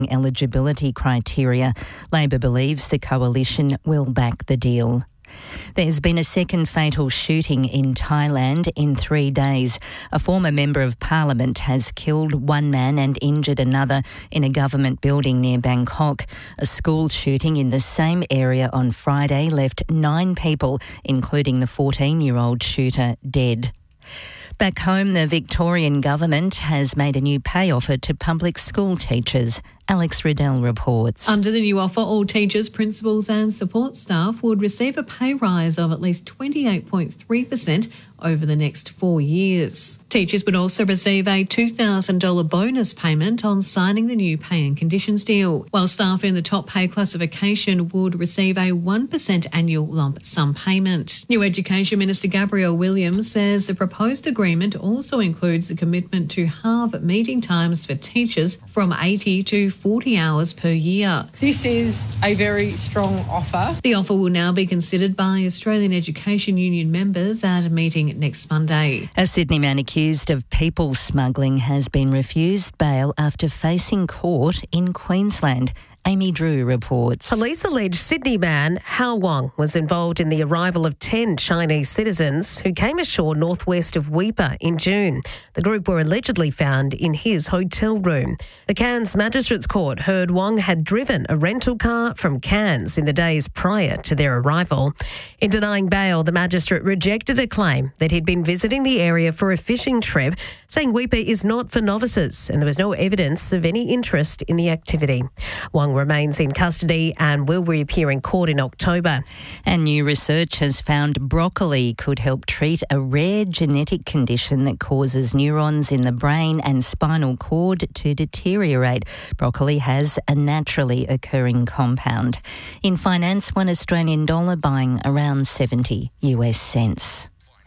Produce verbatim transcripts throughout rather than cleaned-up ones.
eligibility criteria. Labor believes the coalition will back the deal. There's been a second fatal shooting in Thailand in three days. A former member of parliament has killed one man and injured another in a government building near Bangkok. A school shooting in the same area on Friday left nine people, including the fourteen-year-old shooter, dead. Back home, the Victorian government has made a new pay offer to public school teachers. Alex Riddell reports. Under the new offer, all teachers, principals and support staff would receive a pay rise of at least twenty-eight point three percent over the next four years. Teachers would also receive a two thousand dollars bonus payment on signing the new pay and conditions deal, while staff in the top pay classification would receive a one percent annual lump sum payment. New Education Minister Gabrielle Williams says the proposed agreement also includes the commitment to halve meeting times for teachers from eighty to forty hours per year. This is a very strong offer. The offer will now be considered by Australian Education Union members at a meeting next Monday. A Sydney man accused of people smuggling has been refused bail after facing court in Queensland. Amy Drew reports. Police allege Sydney man Hao Wang was involved in the arrival of ten Chinese citizens who came ashore northwest of Weipa in June. The group were allegedly found in his hotel room. The Cairns Magistrates Court heard Wang had driven a rental car from Cairns in the days prior to their arrival. In denying bail, the magistrate rejected a claim that he'd been visiting the area for a fishing trip, saying Weipa is not for novices and there was no evidence of any interest in the activity. Wang remains in custody and will reappear in court in October. And new research has found broccoli could help treat a rare genetic condition that causes neurons in the brain and spinal cord to deteriorate. Broccoli has a naturally occurring compound. In finance, one Australian dollar buying around seventy US cents.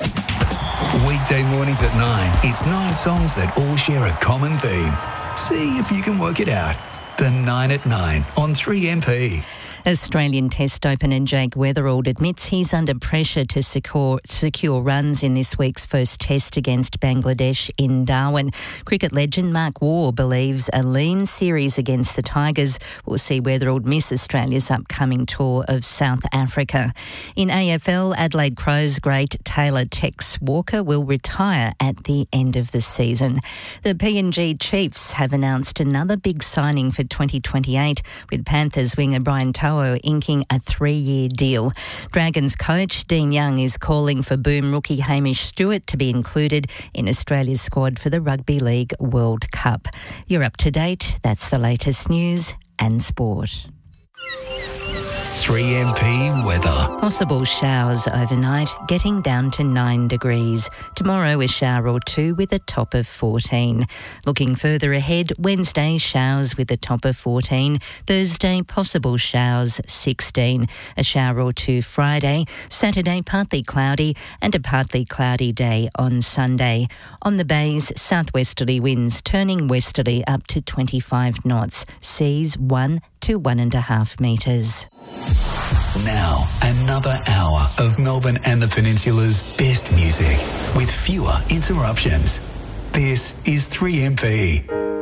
Weekday mornings at nine, it's nine songs that all share a common theme. See if you can work it out. The nine at nine on three M P. Australian Test opener Jake Weatherald admits he's under pressure to secure, secure runs in this week's first test against Bangladesh in Darwin. Cricket legend Mark Waugh believes a lean series against the Tigers will see Weatherald miss Australia's upcoming tour of South Africa. In A F L, Adelaide Crows great Taylor Tex Walker will retire at the end of the season. The P N G Chiefs have announced another big signing for twenty twenty-eight, with Panthers winger Brian To'o inking a three-year deal. Dragons coach Dean Young is calling for boom rookie Hamish Stewart to be included in Australia's squad for the Rugby League World Cup. You're up to date. That's the latest news and sport. three M P weather. Possible showers overnight, getting down to nine degrees. Tomorrow a shower or two with a top of fourteen. Looking further ahead, Wednesday showers with a top of fourteen. Thursday possible showers sixteen. A shower or two Friday. Saturday partly cloudy and a partly cloudy day on Sunday. On the bays, southwesterly winds turning westerly up to twenty-five knots. Seas one to one and a half metres. Now, another hour of Melbourne and the Peninsula's best music with fewer interruptions. This is three M P.